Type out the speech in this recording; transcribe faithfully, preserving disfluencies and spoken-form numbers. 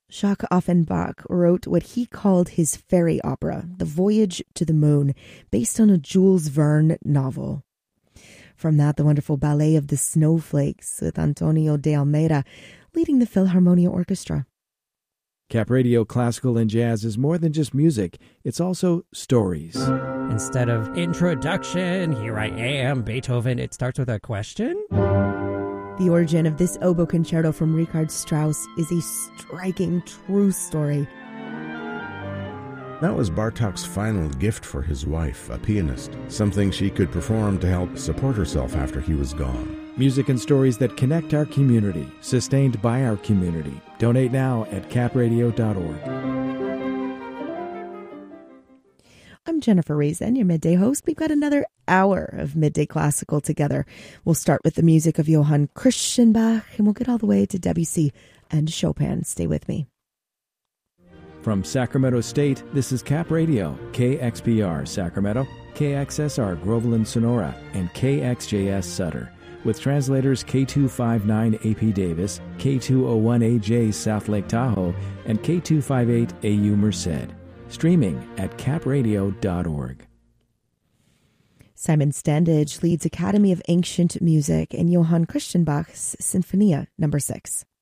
Jacques Offenbach wrote what he called his fairy opera, The Voyage to the Moon, based on a Jules Verne novel. From that, the wonderful Ballet of the Snowflakes with Antonio de Almeida leading the Philharmonia Orchestra. Cap Radio Classical and Jazz is more than just music. It's also stories. Instead of introduction, here I am, Beethoven, it starts with a question. The origin of this oboe concerto from Richard Strauss is a striking true story. That was Bartók's final gift for his wife, a pianist, something she could perform to help support herself after he was gone. Music and stories that connect our community, sustained by our community. Donate now at cap radio dot org. I'm Jennifer Reason, your midday host. We've got another hour of Midday Classical together. We'll start with the music of Johann Christian Bach, and we'll get all the way to Debussy and Chopin. Stay with me. From Sacramento State, this is Cap Radio, K X P R Sacramento, K X S R Groveland Sonora, and K X J S Sutter, with translators K two fifty-nine A P Davis, K two oh one A J South Lake Tahoe, and K two fifty-eight A U Merced. Streaming at cap radio dot org. Simon Standage leads Academy of Ancient Music in Johann Christian Bach's Sinfonia number six.